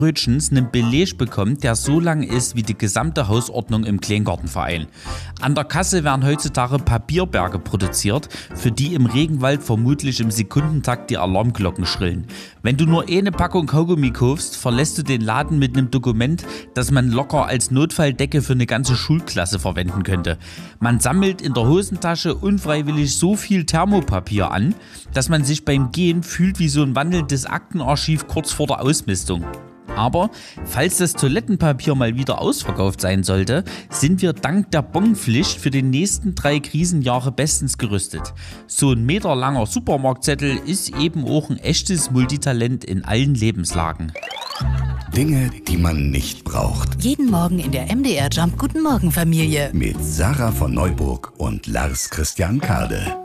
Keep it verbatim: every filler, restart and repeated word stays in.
Brötchens einen Beleg bekommt, der so lang ist wie die gesamte Hausordnung im Kleingartenverein. An der Kasse werden heutzutage Papierberge produziert, für die im Regenwald vermutlich im Sekundentakt die Alarmglocken schrillen. Wenn du nur eine Packung Kaugummi kaufst, verlässt du den Laden mit einem Dokument, das man locker als Notfalldecke für eine ganze Schulklasse verwenden könnte. Man sammelt in der Hosentasche unfreiwillig so viel Thermopapier an, dass man sich beim Gehen fühlt wie so ein wandelndes Aktenarchiv kurz vor der Ausmistung. Aber falls das Toilettenpapier mal wieder ausverkauft sein sollte, sind wir dank der Bonpflicht für die nächsten drei Krisenjahre bestens gerüstet. So ein meterlanger Supermarktzettel ist eben auch ein echtes Multitalent in allen Lebenslagen. Dinge, die man nicht braucht. Jeden Morgen in der M D R Jump Guten Morgen Familie. Mit Sarah von Neuburg und Lars Christian Kade.